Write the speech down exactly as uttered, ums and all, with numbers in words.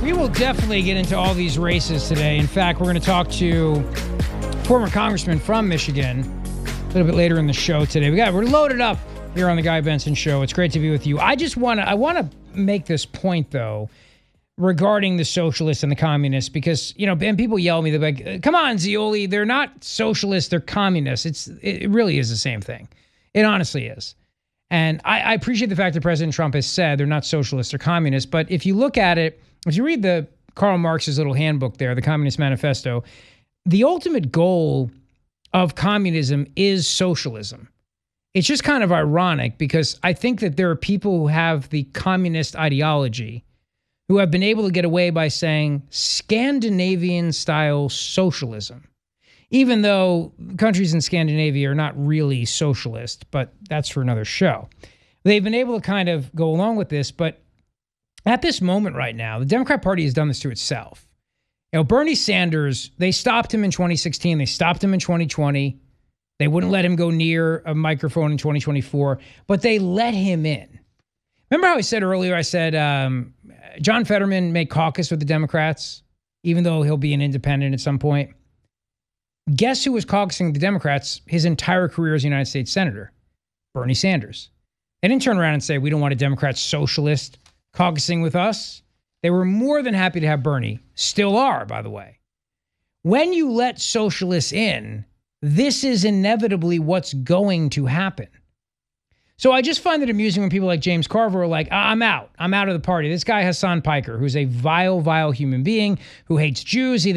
We will definitely get into all these races today. In fact, we're going to talk to former congressman from Michigan a little bit later in the show today. We got we're loaded up here on the Guy Benson Show. It's great to be with you. I just want to I want to make this point though regarding the socialists and the communists, because you know, and people yell at me, they're like, "Come on, Zeoli, they're not socialists, they're communists." It's it really is the same thing. It honestly is. And I, I appreciate the fact that President Trump has said they're not socialists or communists. But if you look at it, if you read the Karl Marx's little handbook there, the Communist Manifesto, the ultimate goal of communism is socialism. It's just kind of ironic because I think that there are people who have the communist ideology who have been able to get away by saying Scandinavian-style socialism, even though countries in Scandinavia are not really socialist, but that's for another show. They've been able to kind of go along with this, but at this moment right now, the Democrat Party has done this to itself. You know, Bernie Sanders, they stopped him in twenty sixteen. They stopped him in twenty twenty. They wouldn't let him go near a microphone in twenty twenty-four, but they let him in. Remember how I said earlier, I said um, John Fetterman may caucus with the Democrats, even though he'll be an independent at some point. Guess who was caucusing with the Democrats his entire career as a United States Senator? Bernie Sanders. They didn't turn around and say, we don't want a Democrat socialist caucusing with us. They were more than happy to have Bernie. Still are, by the way. When you let socialists in, this is inevitably what's going to happen. So I just find it amusing when people like James Carver are like, I'm out. I'm out of the party. This guy, Hassan Piker, who's a vile, vile human being who hates Jews. He